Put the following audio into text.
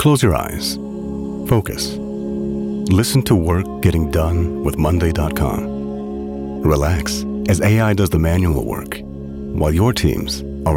Close your eyes. Focus. Listen to work getting done with Monday.com. Relax as AI does the manual work, while your teams